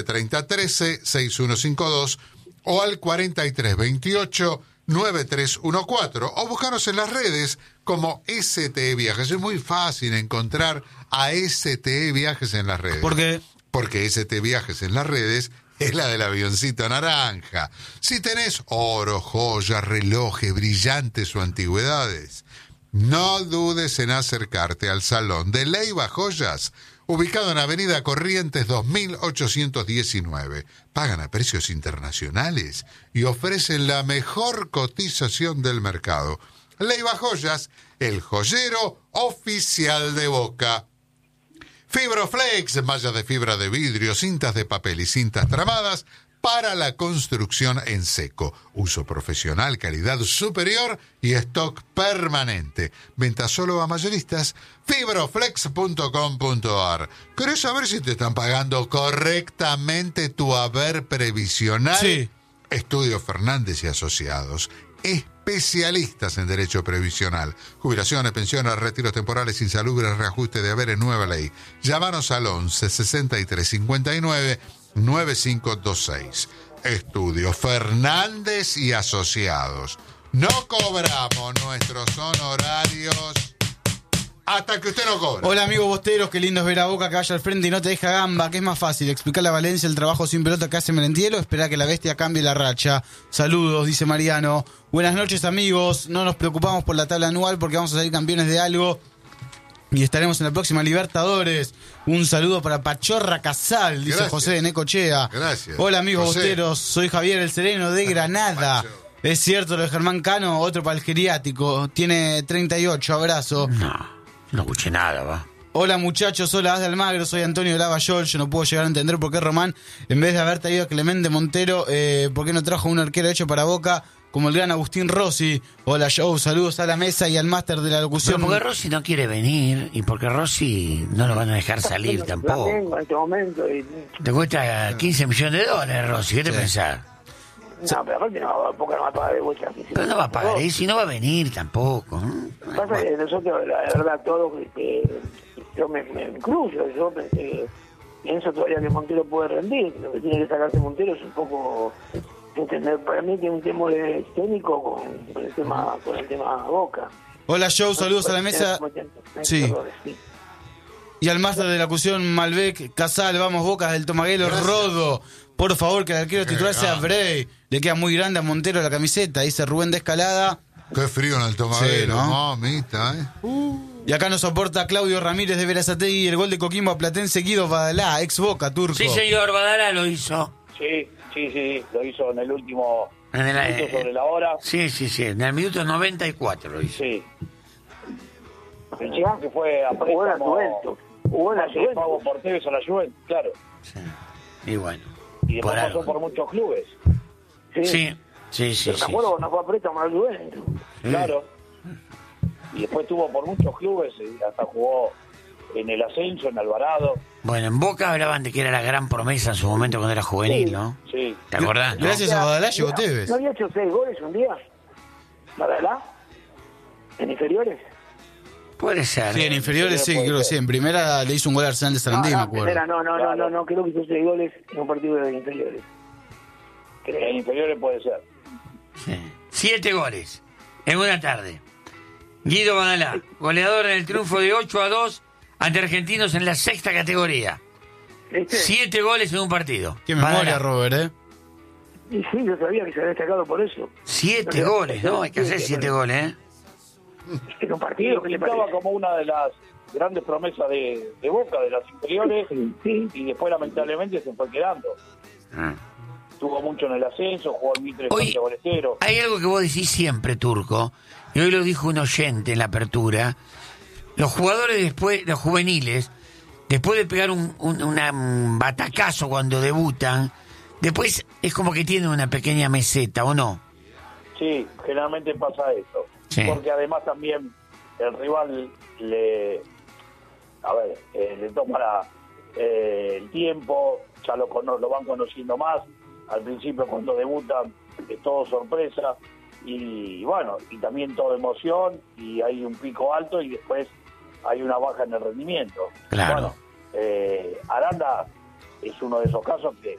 3013-6152 o al 4328-9314 o buscaros en las redes como STE Viajes. Es muy fácil encontrar a STE Viajes en las redes. ¿Por qué? Porque STE Viajes en las redes es la del avioncito naranja. Si tenés oro, joyas, relojes, brillantes o antigüedades, no dudes en acercarte al Salón de Leiva Joyas, ubicado en Avenida Corrientes 2819. Pagan a precios internacionales y ofrecen la mejor cotización del mercado. Leiva Joyas, el joyero oficial de Boca. Fibroflex, mallas de fibra de vidrio, cintas de papel y cintas tramadas para la construcción en seco. Uso profesional, calidad superior y stock permanente. Venta solo a mayoristas. Fibroflex.com.ar. ¿Querés saber si te están pagando correctamente tu haber previsional? Sí. Estudio Fernández y Asociados. Especialistas en derecho previsional, jubilaciones, pensiones, retiros temporales, insalubres, reajuste de haberes, nueva ley. Llámanos al 11 63 59 9526. Estudio Fernández y Asociados. No cobramos nuestros honorarios hasta que usted no cobre. Hola amigos bosteros, qué lindo es ver a Boca que vaya al frente y no te deja gamba. ¿Qué es más fácil? ¿Explicarle a Valencia el trabajo sin pelota que hace Merentiel o esperar que la bestia cambie la racha? Saludos, dice Mariano. Buenas noches amigos, no nos preocupamos por la tabla anual porque vamos a salir campeones de algo y estaremos en la próxima Libertadores. Un saludo para Pachorra Casal, dice Gracias. José de Necochea. Gracias. Hola amigos José. bosteros, soy Javier el Sereno de Granada. Pacho. Es cierto lo de Germán Cano, otro para el geriátrico. Tiene 38, abrazo. No escuché nada, va. Hola muchachos, hola As de Almagro, soy Antonio Lavallol. Yo no puedo llegar a entender por qué Román, en vez de haber traído a Clemente Montero, por qué no trajo un arquero hecho para Boca como el gran Agustín Rossi. Hola Joe, saludos a la mesa y al máster de la locución. Pero porque Rossi no quiere venir y porque Rossi no lo van a dejar salir tampoco. Flamengo en este momento y... Te cuesta 15 millones de dólares, Rossi, ¿qué te pensás? No, pero aparte no, porque no va a pagar de vuelta. Pero no va a pagar eso y no va a venir tampoco. Pasa que nosotros, la verdad, todo yo me incluyo, yo pienso todavía que Montero puede rendir. Lo que tiene que sacarse Montero es un poco entender, para mí, que es un tema técnico con el tema Boca. Hola Joe, saludos a la mesa. Sí. Y al máster de la locución Malbec, Casal, vamos Bocas del Tomaguelo, Gracias. Rodo. Por favor, que el arquero titular sea Bray. Le queda muy grande a Montero la camiseta, dice Rubén de Escalada. Qué frío en el Tomaguelo, Sí, ¿no? mamita, Y acá nos aporta Claudio Ramírez de Verazategui, el gol de Coquimbo a Platense, Guido Badalá, ex Boca, turco. Sí, señor, Badala lo hizo. Sí, lo hizo en el último En el, minuto sobre la hora. Sí, en el minuto 94 lo hizo. Sí. El chico que fue a Jugó en la préstamo, Juventus. Jugó en la hace pago Juventus. por Tevez a la Juventus, claro. Sí. Y bueno, Y después por pasó algo. por muchos clubes, Sí. Pero me acuerdo cuando fue a préstamo al Juventus. claro. Y después tuvo por muchos clubes, y hasta jugó en el ascenso, en Alvarado. Bueno, en Boca hablaban de que era la gran promesa en su momento cuando era juvenil, ¿no? Sí. ¿Te acordás? no? Gracias a Badalá llegó Tevez. ¿No había hecho 6 goles un día? ¿Badalá? ¿En inferiores? Puede ser. Sí, en inferiores sí, puede creo que ser. sí. En primera le hizo un gol a Arsenal de Sarandí, me acuerdo. Primera, no, creo que hizo 6 goles en un partido de inferiores. En inferiores puede ser. Sí. 7 goles en una tarde. Guido Badalá, goleador en el triunfo de 8-2 ante Argentinos en la 6ª categoría. ¿Viste? 7 goles en un partido. Qué memoria, Badalá. Robert, ¿eh? Y sí, yo sabía que se había destacado por eso. 7 goles, ¿no? Hay que hacer 7 goles, ¿eh? En un Y partido, lo ¿qué le pintaba parece? como una de las grandes promesas de Boca, de las inferiores, Sí. y después lamentablemente se fue quedando. Ah. Tuvo mucho en el ascenso, jugó en Mitre Oye, contra Bolestero. Hay algo que vos decís siempre, Turco, y hoy lo dijo un oyente en la apertura. Los jugadores después, los juveniles, después de pegar un batacazo cuando debutan, después es como que tienen una pequeña meseta, ¿o no? Sí, generalmente pasa eso. Sí. Porque además también el rival le toma el tiempo, ya lo van conociendo más. Al principio cuando debutan es todo sorpresa y bueno, y también toda emoción y hay un pico alto y después hay una baja en el rendimiento. Claro. Bueno, Aranda es uno de esos casos que